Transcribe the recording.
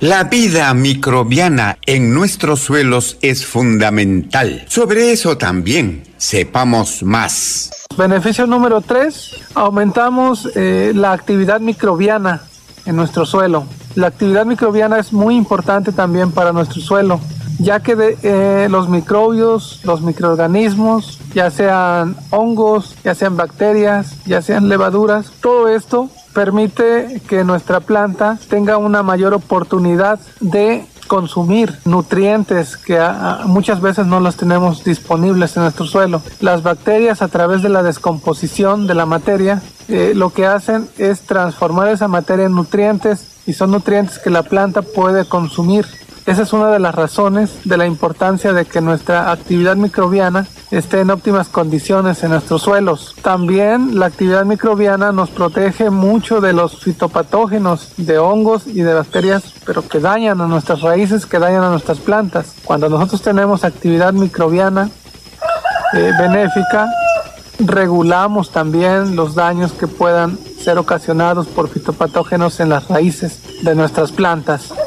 La vida microbiana en nuestros suelos es fundamental. Sobre eso también sepamos más. Beneficio número 3, aumentamos la actividad microbiana en nuestro suelo. La actividad microbiana es muy importante también para nuestro suelo, ya que los microbios, los microorganismos, ya sean hongos, ya sean bacterias, ya sean levaduras, todo esto permite que nuestra planta tenga una mayor oportunidad de consumir nutrientes que muchas veces no los tenemos disponibles en nuestro suelo. Las bacterias, a través de la descomposición de la materia, lo que hacen es transformar esa materia en nutrientes, y son nutrientes que la planta puede consumir. Esa es una de las razones de la importancia de que nuestra actividad microbiana esté en óptimas condiciones en nuestros suelos. También la actividad microbiana nos protege mucho de los fitopatógenos, de hongos y de bacterias, pero que dañan a nuestras raíces, que dañan a nuestras plantas. Cuando nosotros tenemos actividad microbiana benéfica, regulamos también los daños que puedan ser ocasionados por fitopatógenos en las raíces de nuestras plantas.